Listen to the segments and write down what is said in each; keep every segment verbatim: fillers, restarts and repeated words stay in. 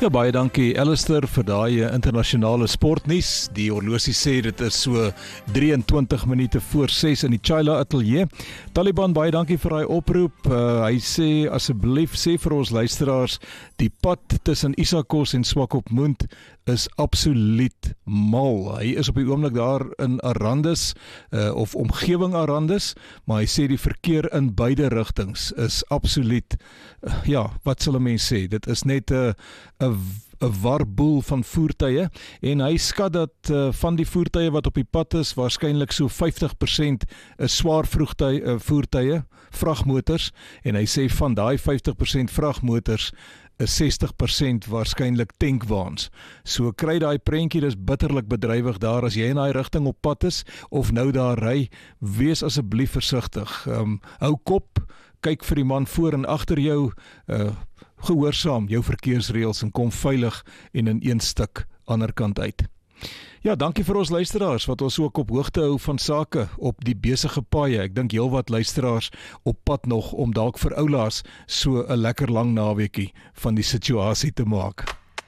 Ja, baie dankie Alistair vir daai internasionale sportnuus. Die horlosie sê dit is so drieëntwintig minute voor ses in die Chila Atelier. Taliban, baie dankie vir daai oproep. Uh, hy sê asseblief sê vir ons luisteraars, die pad tussen Isakos en Swakopmund is absoluut mal. Hy is op die oomblik daar in Arandis uh, of omgewing Arandis, maar hy sê die verkeer in beide rigtings is absoluut, uh, ja, wat sal 'n mens sê? Dit is net 'n uh, 'n 'n warboel van voertuie en hy skat dat uh, van die voertuie wat op die pad is, waarskynlik so vyftig persent is swaar voertuie, uh, voertuie, vragmotors, en hy sê van daai vyftig persent vragmotors is sestig persent waarskynlik tankwaans. So kry daai prentjie, dis bitterlik bedrywig daar as jy in daai rigting op pad is of nou daar ry, wees asseblief versigtig. Um, hou kop, kyk vir die man voor en agter jou, uh, gehoorsaam jou verkeersreëls en kom veilig en in een stuk ander kant uit. Ja, dankie vir ons luisteraars wat ons ook op hoogte hou van sake op die besige paaie. Ek dink heelwat luisteraars op pad nog om dalk vir oulaas so 'n lekker lang naweekie van die situasie te maak.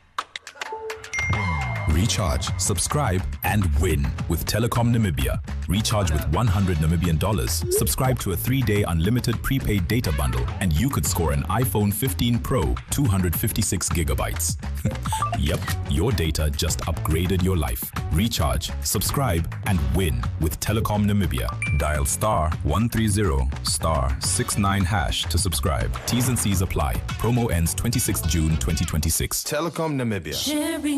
Recharge, subscribe, and win with Telecom Namibia. Recharge with one hundred Namibian dollars. Subscribe to a three-day unlimited prepaid data bundle, and you could score an iPhone fifteen Pro, two hundred fifty-six gigabytes. Yep, your data just upgraded your life. Recharge, subscribe, and win with Telecom Namibia. Dial star one three zero star six nine hash to subscribe. T's and C's apply. Promo ends twenty-sixth of June twenty twenty-six. Telecom Namibia.